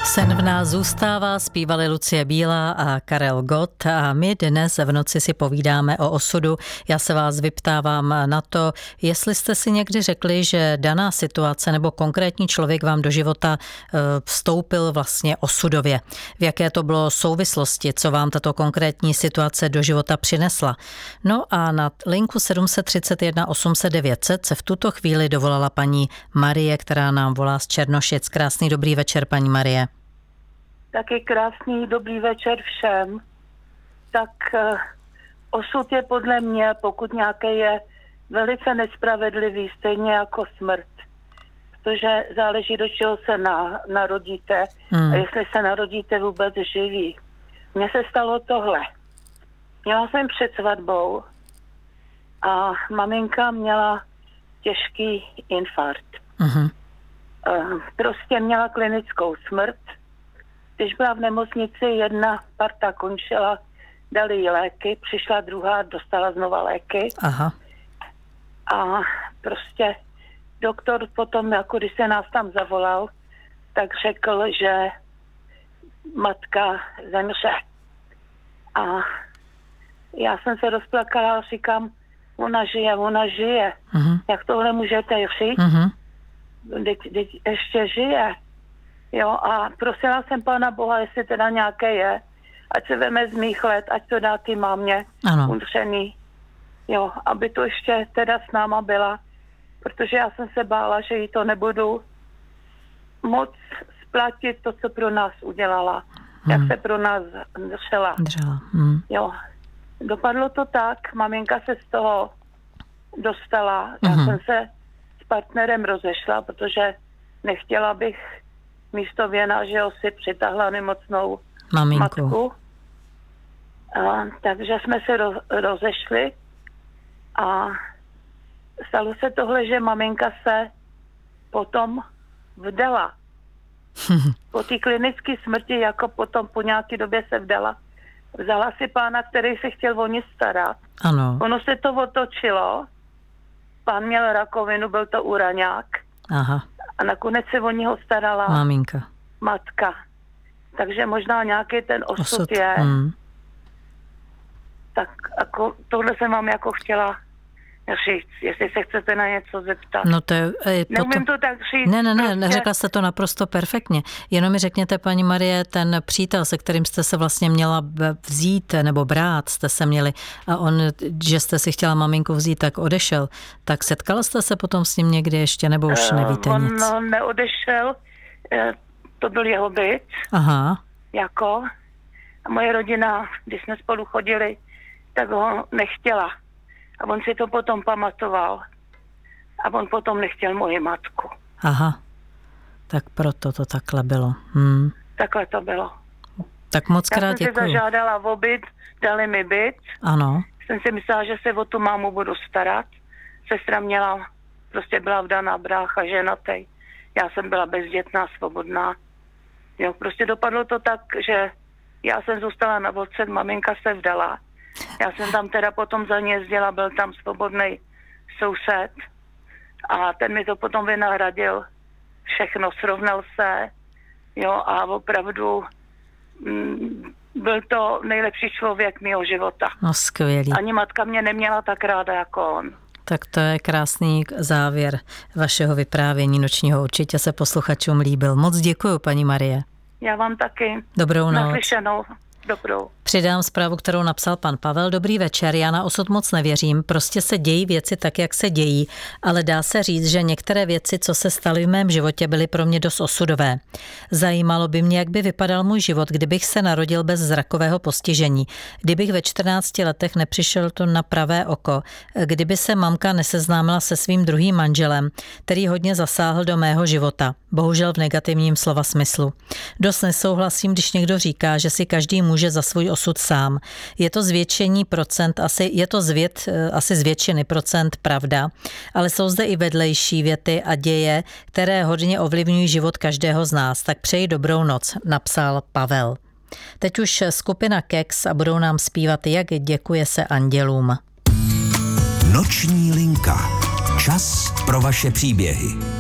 Sen v nás zůstává, zpívali Lucie Bílá a Karel Gott a my dnes v noci si povídáme o osudu. Já se vás vyptávám na to, jestli jste si někdy řekli, že daná situace nebo konkrétní člověk vám do života vstoupil vlastně osudově. V jaké to bylo souvislosti, co vám tato konkrétní situace do života přinesla. No a na linku 731 800 900 se v tuto chvíli dovolala paní Marie, která nám volá z Černošic. Krásný dobrý večer, paní Marie. Taky krásný dobrý večer všem. Tak osud je podle mě, pokud nějaký je, velice nespravedlivý, stejně jako smrt. Protože záleží, do čeho se narodíte a jestli se narodíte vůbec živí. Mně se stalo tohle. Měla jsem před svatbou a maminka měla těžký infarkt. Prostě měla klinickou smrt. Když byla v nemocnici, jedna parta končila, dali jí léky, přišla druhá, dostala znova léky. Aha. A prostě doktor potom, jako když se nás tam zavolal, tak řekl, že matka zemře. A já jsem se rozplakala a říkám, ona žije. Jak tohle můžete říct? Teď ještě žije. Jo, a prosila jsem Pána Boha, jestli teda nějaké je, ať se veme z mých let, ať to dá ty mámě umřený. Jo, aby to ještě teda s náma byla, protože já jsem se bála, že jí to nebudu moc splatit to, co pro nás udělala. Jak se pro nás držela. Jo, dopadlo to tak, maminka se z toho dostala. Já jsem se s partnerem rozešla, protože nechtěla bych místo věna, že ho si přitáhla nemocnou matku. Takže jsme se rozešli a stalo se tohle, že maminka se potom vdala. Po té klinické smrti, jako potom po nějaké době se vdala. Vzala si pána, který se chtěl o ní starat. Ano. Ono se to otočilo. Pán měl rakovinu, byl to uraňák. Aha. A nakonec se o něho starala matka. Takže možná nějaký ten osud je. Tak jako, tohle jsem vám jako chtěla říct, jestli se chcete na něco zeptat. No to je neumím to tak říct. Ne, neřekla jste to naprosto perfektně. Jenom mi řekněte, paní Marie, ten přítel, se kterým jste se vlastně měla vzít nebo brát, jste se měli a on, že jste si chtěla maminku vzít, tak odešel. Tak setkala jste se potom s ním někdy ještě, nebo už nevíte nic? On neodešel, to byl jeho byt. Aha. Jako. A moje rodina, když jsme spolu chodili, tak ho nechtěla. A on si to potom pamatoval. A on potom nechtěl moji matku. Aha. Tak proto to takhle bylo. Takhle to bylo. Tak moc krát děkuju. Já jsem se zažádala o byt, dali mi byt. Ano. Jsem si myslela, že se o tu mámu budu starat. Sestra měla, prostě byla vdaná, brácha, ženatej. Já jsem byla bezdětná, svobodná. Jo, prostě dopadlo to tak, že já jsem zůstala na vodce, maminka se vdala. Já jsem tam teda potom za ní jezdila, byl tam svobodný soused a ten mi to potom vynahradil všechno, srovnal se, jo, a opravdu byl to nejlepší člověk mýho života. No skvělý. Ani matka mě neměla tak ráda jako on. Tak to je krásný závěr vašeho vyprávění nočního. Určitě se posluchačům líbil. Moc děkuju, paní Marie. Já vám taky. Dobrou noc. Naslyšenou. Dobrou. Přidám zprávu, kterou napsal pan Pavel. Dobrý večer, já na osud moc nevěřím, prostě se dějí věci tak, jak se dějí, ale dá se říct, že některé věci, co se staly v mém životě, byly pro mě dost osudové. Zajímalo by mě, jak by vypadal můj život, kdybych se narodil bez zrakového postižení, kdybych ve 14 letech nepřišel to na pravé oko, kdyby se mamka neseznámila se svým druhým manželem, který hodně zasáhl do mého života, bohužel v negativním slova smyslu. Dost nesouhlasím, když někdo říká, že si každý může za svůj osud sám. Je to zvětšení procent, asi z většiny procent pravda, ale jsou zde i vedlejší věty a děje, které hodně ovlivňují život každého z nás. Tak přeji dobrou noc, napsal Pavel. Teď už skupina Kex a budou nám zpívat Jak děkuje se andělům. Noční linka. Čas pro vaše příběhy.